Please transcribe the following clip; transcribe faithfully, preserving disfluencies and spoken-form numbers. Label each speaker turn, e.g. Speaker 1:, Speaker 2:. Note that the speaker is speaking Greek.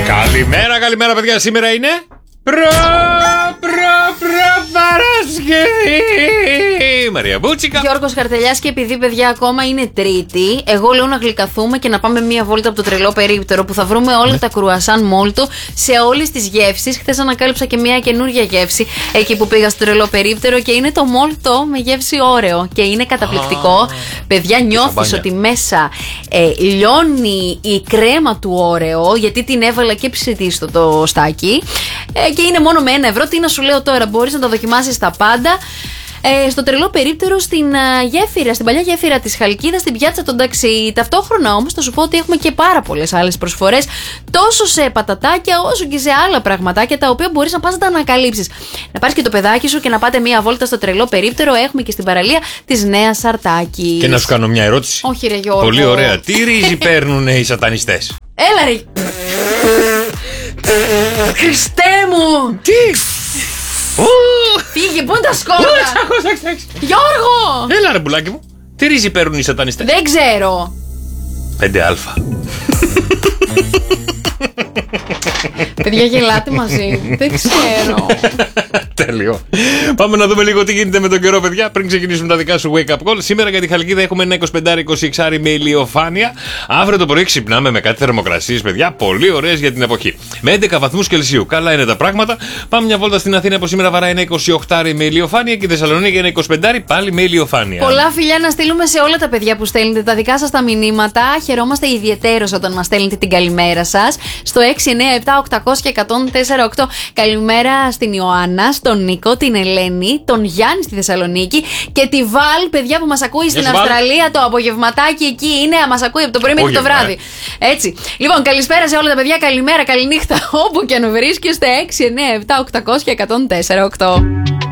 Speaker 1: Καλημέρα, καλημέρα παιδιά. Σήμερα είναι προ, προ, προ Παρασκευή. Μαρία Μπούτσικα,
Speaker 2: Γιώργος Χαρτελιάς. Και επειδή παιδιά ακόμα είναι Τρίτη, εγώ λέω να γλυκαθούμε και να πάμε μία βόλτα από το τρελό περίπτερο που θα βρούμε όλα ναι. τα κρουασάν μόλτο σε όλες τις γεύσεις. Χθες ανακάλυψα και μία καινούργια γεύση εκεί που πήγα στο τρελό περίπτερο και είναι το μόλτο με γεύση όρεο και είναι καταπληκτικό. Ah, παιδιά, νιώθεις ότι μέσα ε, λιώνει η κρέμα του όρεο, γιατί την έβαλα και ψητή στο το στάκι ε, και είναι μόνο με ένα ευρώ. Τι να σου λέω τώρα, μπορείς να τα δοκιμάσεις τα πάντα. Ε, στο τρελό περίπτερο, στην uh, γέφυρα, στην παλιά γέφυρα της Χαλκίδας, στην πιάτσα των Ταξί. Ταυτόχρονα όμως θα σου πω ότι έχουμε και πάρα πολλές άλλες προσφορές, τόσο σε πατατάκια όσο και σε άλλα πραγματάκια, τα οποία μπορείς να πας να τα ανακαλύψεις. Να πάρεις και το παιδάκι σου και να πάτε μία βόλτα στο τρελό περίπτερο. Έχουμε και στην παραλία της Νέας Σαρτάκης.
Speaker 1: Και να σου κάνω μια ερώτηση.
Speaker 2: Όχι, ρε Γιώργο.
Speaker 1: Πολύ ωραία. Τι ρύζι παίρνουν οι σατανιστές?
Speaker 2: Έλα ρε. Χριστέ μου.
Speaker 1: Τι?
Speaker 2: Φύγε, πού είναι τα σκότα? Γιώργο!
Speaker 1: Έλα ρε πουλάκι μου. Τι ρύζι παίρνουν οι σατανιστές?
Speaker 2: Δεν ξέρω.
Speaker 1: πέντε α.
Speaker 2: Παιδιά, γελάτε μαζί. Δεν ξέρω.
Speaker 1: Τέλειο. Πάμε να δούμε λίγο τι γίνεται με τον καιρό, παιδιά, πριν ξεκινήσουμε τα δικά σου wake up call. Σήμερα για τη Χαλκίδα έχουμε ένα είκοσι πέντε είκοσι έξι με ηλιοφάνεια. Αύριο το πρωί ξυπνάμε με κάτι θερμοκρασίες, παιδιά, πολύ ωραίες για την εποχή. Με έντεκα βαθμούς Κελσίου. Καλά είναι τα πράγματα. Πάμε μια βόλτα στην Αθήνα που σήμερα βαράει ένα είκοσι οκτώ με ηλιοφάνεια και η Θεσσαλονίκη ένα είκοσι πέντε πάλι με ηλιοφάνεια.
Speaker 2: Πολλά φιλιά να στείλουμε σε όλα τα παιδιά που στέλνετε τα δικά σας τα μηνύματα. Χαιρόμαστε ιδιαιτέρως όταν μας στέλνετε την καλημέρα σας στο έξι εννιά επτά οκτακόσια εκατόν τέσσερα οκτώ. Καλημέρα στην Ιωάννα, τον Νίκο, την Ελένη, τον Γιάννη στη Θεσσαλονίκη και τη Βάλ, παιδιά, που μας ακούει στην Αυστραλία. Το απογευματάκι εκεί είναι, μας ακούει από το πρωί μέχρι το βράδυ. Έτσι. Λοιπόν, καλησπέρα σε όλα τα παιδιά, καλημέρα, καληνύχτα, όπου και αν βρίσκεστε. έξι εννιά επτά οκτακόσια εκατόν τέσσερα οκτώ.